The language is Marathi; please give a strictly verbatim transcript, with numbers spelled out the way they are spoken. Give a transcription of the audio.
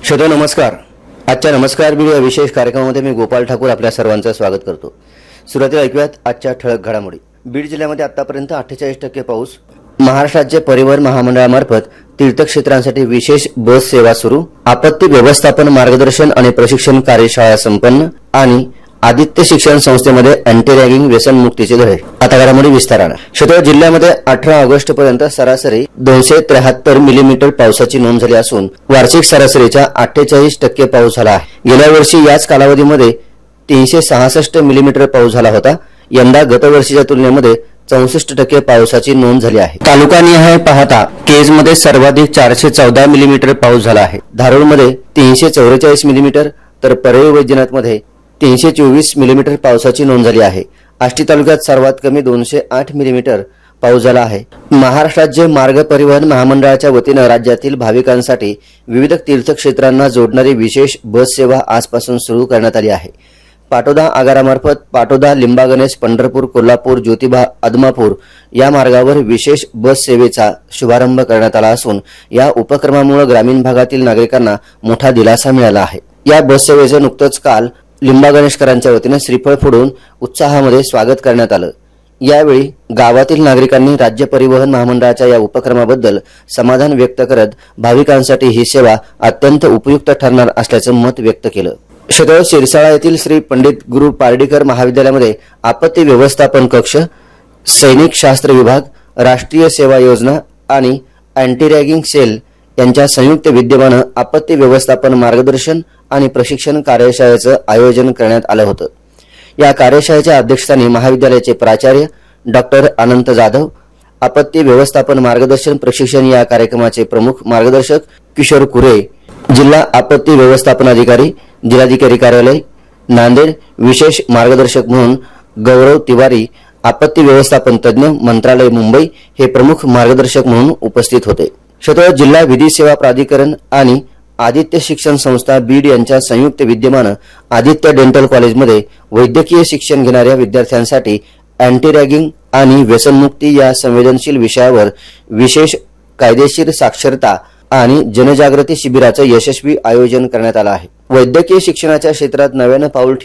श्रोते नमस्कार. आजच्या नमस्कार बीड या विशेष कार्यक्रमामध्ये मी गोपाल ठाकूर आपल्या सर्वांचं स्वागत करतो. सुरुवातीला ऐकूयात आजच्या ठळक घडामोडी. बीड जिल्ह्यामध्ये आतापर्यंत अठ्ठेचाळीस टक्के पाऊस. महाराष्ट्र राज्य परिवहन महामंडळामार्फत तीर्थक्षेत्रांसाठी विशेष बस सेवा सुरू. आपत्ती व्यवस्थापन मार्गदर्शन आणि प्रशिक्षण कार्यशाळा संपन्न. आणि आदित्य शिक्षण संस्थेमध्ये अँटी रॅगिंग व्यसनमुक्तीचे धडे. आता घडामोडी विस्ताराने. क्षेत्र जिल्ह्यामध्ये अठरा ऑगस्ट पर्यंत सरासरी दोनशे त्र्याहत्तर मिलीमीटर पावसाची नोंद झाली असून वार्षिक सरासरीच्या अठ्ठेचाळीस टक्के पाऊस झाला आहे. गेल्या वर्षी याच कालावधीमध्ये तीनशे सहासष्ट मिलीमीटर पाऊस झाला होता. यंदा गतवर्षीच्या तुलनेमध्ये चौसष्ट टक्के पावसाची नोंद झाली आहे. तालुकानिहाय पाहता केजमध्ये सर्वाधिक चारशे चौदा मिलीमीटर पाऊस झाला आहे. धारूरमध्ये तीनशे चौवेचाळीस मिलीमीटर तर परळी वैजनाथमध्ये तीनशे चोवीस मिलीमीटर पावसाची नोंद झाली आहे. आष्टी तालुक्यात सर्वात कमी दोनशे आठ मिलीमीटर पाऊस झाला आहे. महाराष्ट्र राज्य मार्ग परिवहन महामंडळाच्या वतीनं राज्यातील भाविकांसाठी विविध तीर्थक्षेत्रांना जोडणारी विशेष बस सेवा आजपासून सुरू करण्यात आली आहे. पाटोदा आगारामार्फत पाटोदा लिंबागणेश पंढरपूर कोल्हापूर ज्योतिबा आदमापूर या मार्गावर विशेष बस सेवेचा शुभारंभ करण्यात आला असून या उपक्रमामुळे ग्रामीण भागातील नागरिकांना मोठा दिलासा मिळाला आहे. या बस सेवेचं नुकतंच काल लिंबागणेशकरांच्या वतीनं श्रीफळ फोडून उत्साहामध्ये स्वागत करण्यात आलं. यावेळी गावातील नागरिकांनी राज्य परिवहन महामंडळाच्या या उपक्रमाबद्दल समाधान व्यक्त करत भाविकांसाठी ही सेवा अत्यंत उपयुक्त ठरणार असल्याचं मत व्यक्त केलं. शेतळ शिरसाळा येथील श्री पंडित गुरु पारडीकर महाविद्यालयामध्ये आपत्ती व्यवस्थापन कक्ष, सैनिक शास्त्र विभाग, राष्ट्रीय सेवा योजना आणि अँटी रॅगिंग सेल यांच्या संयुक्त विद्यमानं आपत्ती व्यवस्थापन मार्गदर्शन आणि प्रशिक्षण कार्यशाळेचं आयोजन करण्यात आलं होतं. या कार्यशाळेच्या अध्यक्षस्थानी महाविद्यालयाचे प्राचार्य डॉक्टर अनंत जाधव, आपत्ती व्यवस्थापन मार्गदर्शन प्रशिक्षण या कार्यक्रमाचे प्रमुख मार्गदर्शक किशोर कुरे, जिल्हा आपत्ती व्यवस्थापन अधिकारी जिल्हाधिकारी कार्यालय नांदेड विशेष मार्गदर्शक म्हणून गौरव तिवारी, आपत्ती व्यवस्थापन तज्ज्ञ मंत्रालय मुंबई हे प्रमुख मार्गदर्शक म्हणून उपस्थित होते. क्षेत्र जिल्हा विधी सेवा प्राधिकरण आणि आदित्य शिक्षण संस्था बीड यांच्या संयुक्त विद्यमानं आदित्य डेंटल कॉलेजमध्ये वैद्यकीय शिक्षण घेणाऱ्या विद्यार्थ्यांसाठी अँटी रॅगिंग आणि व्यसनमुक्ती या संवेदनशील विषयावर विशेष कायदेशीर साक्षरता आणि जनजागृती शिबिराचं यशस्वी आयोजन करण्यात आलं आहे. वैद्यकीय शिक्षणाच्या क्षेत्रात नव्यानं पाऊल